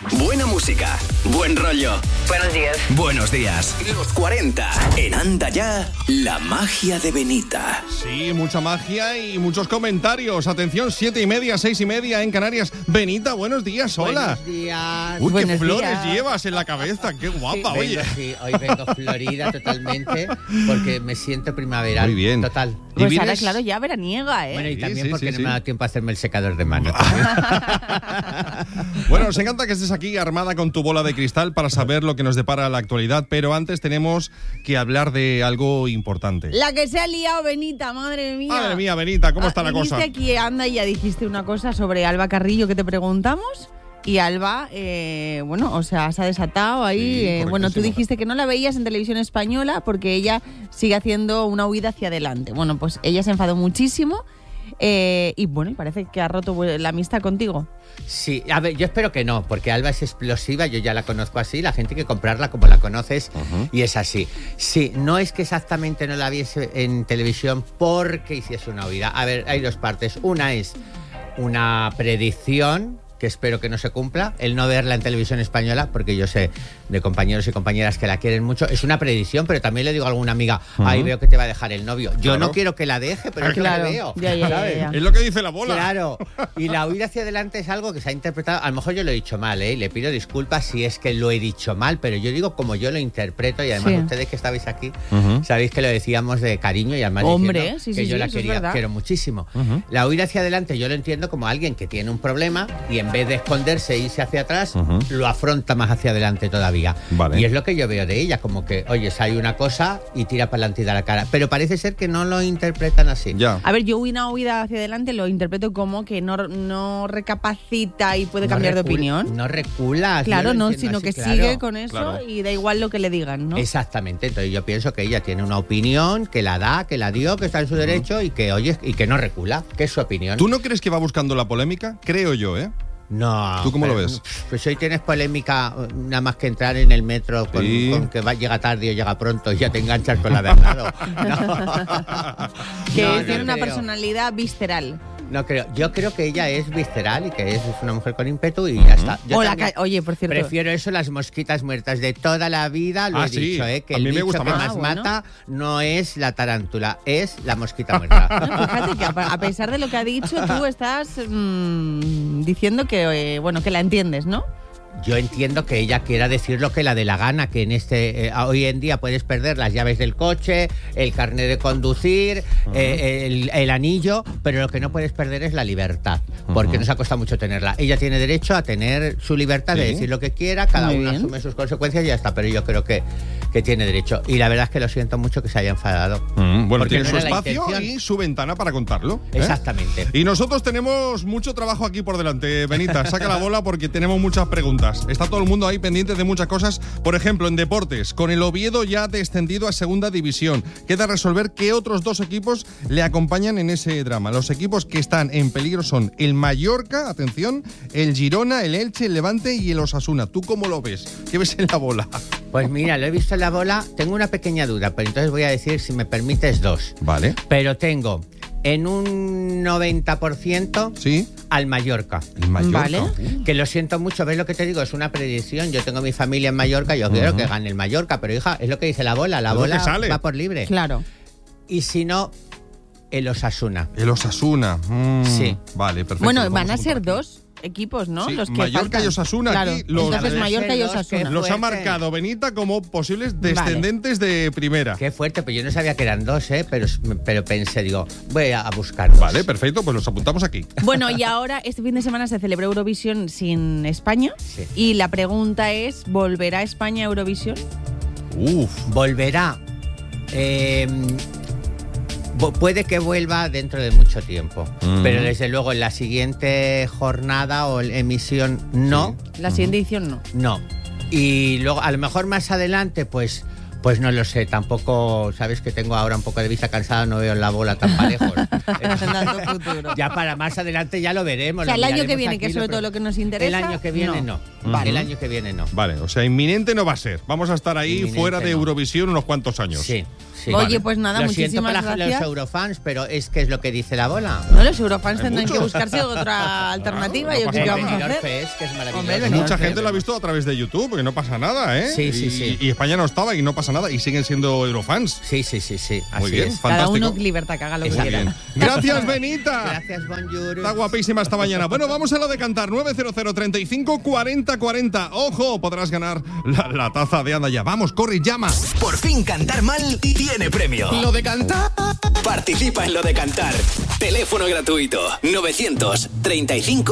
Buena música, buen rollo. Buenos días. Buenos días. Los 40. En Anda Ya, la magia de Benita. Sí, mucha magia y muchos comentarios. Atención, 7:30, 6:30 en Canarias. Benita, buenos días, hola. Buenos días. Uy, Buenos qué flores días. llevas en la cabeza, qué guapa, Sí, oye. sí, hoy vengo florida totalmente porque me siento primaveral. Muy bien. Total. Pues vienes- ahora, claro, ya veraniega, ¿eh? Bueno, y Sí, también sí, porque sí, no sí. me ha dado tiempo a hacerme el secador de mano. Bueno, nos encanta que estés aquí armada con tu bola de cristal para saber lo que nos depara la actualidad, pero antes tenemos que hablar de algo importante. La que se ha liado, Benita, madre mía. Madre mía, Benita, ¿cómo está la Viniste cosa? aquí, anda, y ya dijiste una cosa sobre Alba Carrillo que te preguntamos. Y Alba, bueno, o sea, se ha desatado ahí. Sí, Bueno, tú correctísimo. dijiste que no la veías en televisión española porque ella sigue haciendo una huida hacia adelante. Bueno, pues ella se enfadó muchísimo y bueno, y parece que ha roto la amistad contigo. Sí, a ver, yo espero que no, porque Alba es explosiva, yo ya la conozco así, la gente hay que comprarla como la conoces y es así. Sí, no es que exactamente no la viese en televisión porque hiciese una huida. A ver, hay dos partes. Una es una predicción que espero que no se cumpla, el no verla en televisión española, porque yo sé de compañeros y compañeras que la quieren mucho. Es una predicción, pero también le digo a alguna amiga, ahí veo que te va a dejar el novio. Yo Claro. no quiero que la deje, pero es Claro. lo que veo. Ya, ¿sabes? ya. Es lo que dice la bola. Claro, y la huida hacia adelante es algo que se ha interpretado, a lo mejor yo lo he dicho mal, y le pido disculpas si es que lo he dicho mal, pero yo digo como yo lo interpreto y además Sí. ustedes que estabais aquí sabéis que lo decíamos de cariño y además Hombre, diciendo sí, que sí, yo sí, la eso es quería, verdad. quiero muchísimo. La huida hacia adelante yo lo entiendo como alguien que tiene un problema y en vez de esconderse e irse hacia atrás, lo afronta más hacia adelante todavía. Vale. Y es lo que yo veo de ella, como que, oye, hay una cosa y tira para adelante y da la cara. Pero parece ser que no lo interpretan así. Ya. A ver, yo una huida hacia adelante lo interpreto como que no recapacita y puede No cambiar de recula- opinión. No reculas. Claro, yo lo no, entiendo sino así, que claro. sigue con eso claro. y da igual lo que le digan, ¿no? Exactamente, entonces yo pienso que ella tiene una opinión, que la da, que la dio, que está en su derecho y que oye y que no recula, que es su opinión. ¿Tú no crees que va buscando la polémica? Creo yo, ¿eh? No. ¿Tú cómo lo pero, ves? Pues hoy tienes polémica nada más que entrar en el metro con, Sí. con que llega tarde o llega pronto y ya te enganchas con la de al lado. Que No, tiene no una creo. personalidad visceral. No creo. Yo creo que ella es visceral y que es una mujer con ímpetu y ya está. Yo también Oye, por cierto. prefiero eso a las mosquitas muertas de toda la vida, lo Ah, he sí. dicho, que A el mí me bicho gusta que más. más Ah, bueno. mata no es la tarántula, es la mosquita muerta. No, fíjate que a pesar de lo que ha dicho, tú estás diciendo que, bueno, que la entiendes, ¿no? Yo entiendo que ella quiera decir lo que la dé la gana, que en hoy en día puedes perder las llaves del coche, el carnet de conducir, el anillo, pero lo que no puedes perder es la libertad, porque nos ha costado mucho tenerla. Ella tiene derecho a tener su libertad de Sí. decir lo que quiera, cada Muy uno bien. asume sus consecuencias y ya está, pero yo creo que tiene derecho. Y la verdad es que lo siento mucho que se haya enfadado. Bueno, Porque tiene no su era la espacio intención. y su ventana para contarlo. ¿eh? Exactamente. Y nosotros tenemos mucho trabajo aquí por delante, Benita. Saca la bola porque tenemos muchas preguntas. Está todo el mundo ahí pendiente de muchas cosas. Por ejemplo, en deportes, con el Oviedo ya descendido a segunda división. Queda resolver qué otros dos equipos le acompañan en ese drama. Los equipos que están en peligro son el Mallorca, atención, el Girona, el Elche, el Levante y el Osasuna. ¿Tú cómo lo ves? ¿Qué ves en la bola? Pues mira, lo he visto en la bola, tengo una pequeña duda, pero entonces voy a decir, si me permites, dos. Vale. Pero tengo en un 90% ¿Sí? al Mallorca. El Mallorca. Vale. Que lo siento mucho, ¿ves lo que te digo? Es una predicción. Yo tengo mi familia en Mallorca, yo quiero que gane el Mallorca, pero hija, es lo que dice la bola Es lo bola que sale. va por libre. Claro. Y si no, el Osasuna. El Osasuna. Sí. Vale, perfecto. Bueno, Lo van vamos a ser apuntar aquí. dos equipos, ¿no? Sí, Los que Mallorca faltan. y Osasuna Claro. aquí, los- Entonces Deben Mallorca ser y dos, Osasuna. que Los ha fuerte. marcado Benita como posibles descendentes de primera. Qué fuerte, pero yo no sabía que eran dos, pero pensé, digo, voy a buscarlos. Vale, perfecto, pues los apuntamos aquí. Bueno, y ahora este fin de semana se celebró Eurovisión sin España. Sí. Y la pregunta es, ¿volverá España a Eurovisión? Uf. Volverá. Puede que vuelva dentro de mucho tiempo, pero desde luego en la siguiente jornada o emisión no, La siguiente edición no. no. Y luego a lo mejor más adelante pues Pues no lo sé, tampoco, sabes que tengo ahora un poco de vista cansada, no veo la bola tan parejos. Dando futuro. Ya para más adelante ya lo veremos. O sea, lo el año que miraremos viene, aquí, que es sobre todo lo que nos interesa. El año que viene no. Vale. El año que viene no. Vale, o sea, inminente no va a ser. Vamos a estar ahí Inminente fuera de no. Eurovisión unos cuantos años. Sí. Oye, Vale. pues nada, Lo siento muchísimas para gracias. los eurofans, pero es que es lo que dice la bola. No, los eurofans Hay tendrán que muchos. buscarse otra alternativa. no Yo pasa creo que nada. vamos a Benidorm hacer. Fest, que es maravilloso. Hombre, Benidorm Mucha Fest. gente lo ha visto a través de YouTube, que no pasa nada, ¿eh? Sí, sí, y, sí. y España no estaba y no pasa nada y siguen siendo eurofans. Sí. Así Muy bien, es. Cada fantástico. uno libertad que haga lo que Muy quiera. bien. Gracias, Benita. Gracias, bonjour. Está guapísima esta mañana. Bueno, vamos a lo de cantar. 900 35 40 40. Ojo, podrás ganar la taza de Anda Ya. Vamos, corre, llama. Por fin cantar mal tiene premio. Lo de cantar. Participa en Lo de Cantar. Teléfono gratuito 935